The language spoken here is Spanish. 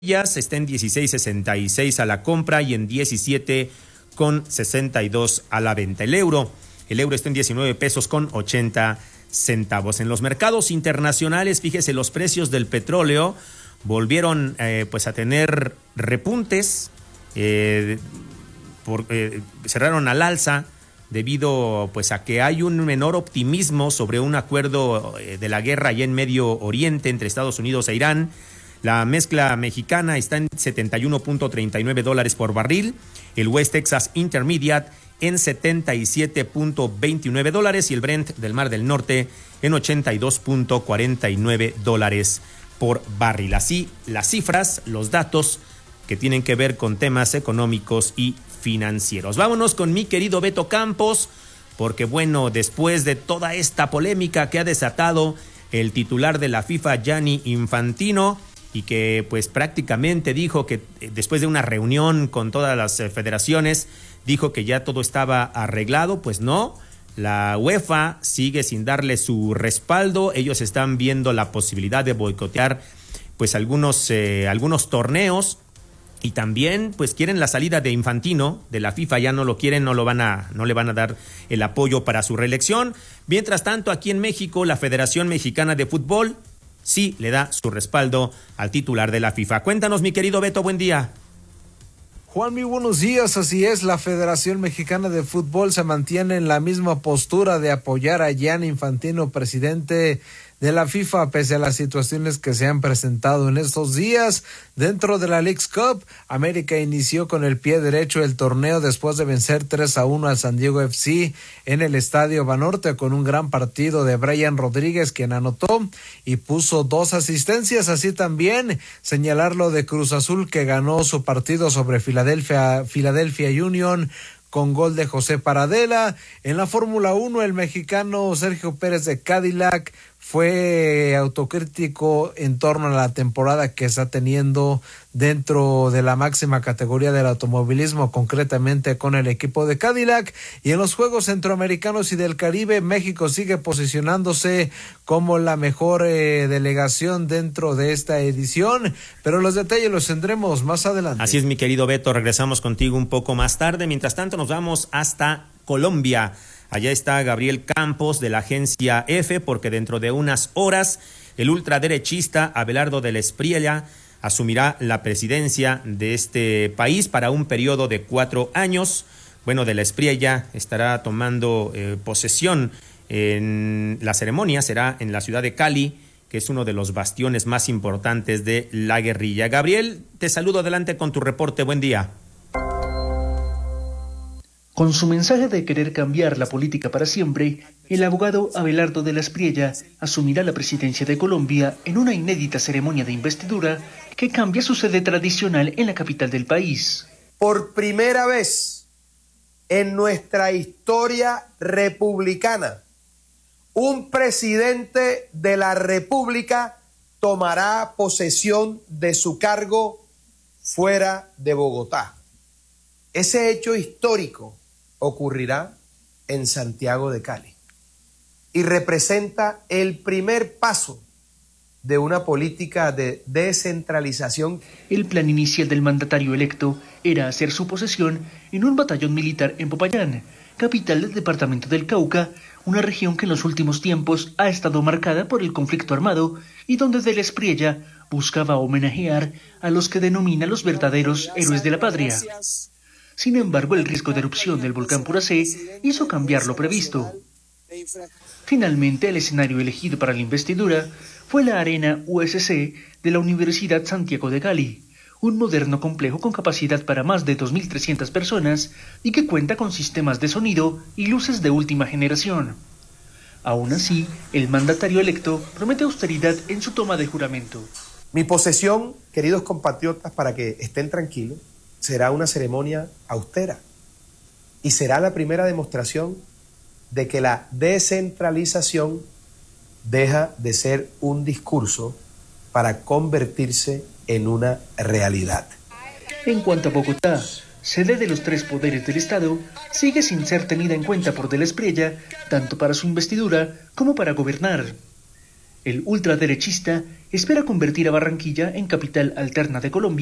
está en 16.66 a la compra y en 17.62 a la venta. El euro está en 19 pesos con 80 centavos. En los mercados internacionales, fíjese, los precios del petróleo volvieron a tener repuntes, cerraron al alza debido pues a que hay un menor optimismo sobre un acuerdo de la guerra allá en Medio Oriente entre Estados Unidos e Irán. La mezcla mexicana está en $71.39 por barril, el West Texas Intermediate en $77.29 y el Brent del Mar del Norte en $82.49 por barril. Así, las cifras, los datos que tienen que ver con temas económicos y financieros. Vámonos con mi querido Beto Campos, porque bueno, después de toda esta polémica que ha desatado el titular de la FIFA, Gianni Infantino, y que pues prácticamente dijo que después de una reunión con todas las federaciones, dijo que ya todo estaba arreglado. Pues no, la UEFA sigue sin darle su respaldo. Ellos están viendo la posibilidad de boicotear pues algunos torneos, y también pues quieren la salida de Infantino de la FIFA. Ya no lo quieren, no le van a dar el apoyo para su reelección. Mientras tanto, aquí en México, la Federación Mexicana de Fútbol sí le da su respaldo al titular de la FIFA. Cuéntanos, mi querido Beto, buen día. Juan, muy buenos días. Así es, la Federación Mexicana de Fútbol se mantiene en la misma postura de apoyar a Gianni Infantino, presidente de la FIFA, pese a las situaciones que se han presentado en estos días. Dentro de la Leagues Cup, América inició con el pie derecho el torneo después de vencer 3-1 al San Diego FC en el Estadio Banorte, con un gran partido de Brian Rodríguez, quien anotó y puso 2 asistencias. Así también señalar lo de Cruz Azul, que ganó su partido sobre Philadelphia Union con gol de José Paradela. En la Fórmula 1, el mexicano Sergio Pérez de Cadillac fue autocrítico en torno a la temporada que está teniendo dentro de la máxima categoría del automovilismo, concretamente con el equipo de Cadillac. Y en los Juegos Centroamericanos y del Caribe, México sigue posicionándose como la mejor delegación dentro de esta edición, pero los detalles los tendremos más adelante. Así es, mi querido Beto, regresamos contigo un poco más tarde. Mientras tanto, nos vamos hasta Colombia. Allá está Gabriel Campos de la agencia EFE, porque dentro de unas horas el ultraderechista Abelardo del Espriella asumirá la presidencia de este país para un periodo de 4 años. Bueno, del Espriella estará tomando posesión. En la ceremonia será en la ciudad de Cali, que es uno de los bastiones más importantes de la guerrilla. Gabriel, te saludo, adelante con tu reporte, buen día. Con su mensaje de querer cambiar la política para siempre, el abogado Abelardo del Espriella asumirá la presidencia de Colombia en una inédita ceremonia de investidura que cambia su sede tradicional en la capital del país. Por primera vez en nuestra historia republicana, un presidente de la República tomará posesión de su cargo fuera de Bogotá. Ese hecho histórico ocurrirá en Santiago de Cali y representa el primer paso de una política de descentralización. El plan inicial del mandatario electo era hacer su posesión en un batallón militar en Popayán, capital del departamento del Cauca, una región que en los últimos tiempos ha estado marcada por el conflicto armado y donde del Espriella buscaba homenajear a los que denomina los verdaderos héroes de la patria. Sin embargo, el riesgo de erupción del volcán Puracé hizo cambiar lo previsto. Finalmente, el escenario elegido para la investidura fue la Arena USC de la Universidad Santiago de Cali, un moderno complejo con capacidad para más de 2.300 personas y que cuenta con sistemas de sonido y luces de última generación. Aún así, el mandatario electo promete austeridad en su toma de juramento. Mi posesión, queridos compatriotas, para que estén tranquilos, será una ceremonia austera y será la primera demostración de que la descentralización deja de ser un discurso para convertirse en una realidad. En cuanto a Bogotá, sede de los 3 poderes del Estado, sigue sin ser tenida en cuenta por del Espriella, tanto para su investidura como para gobernar. El ultraderechista espera convertir a Barranquilla en capital alterna de Colombia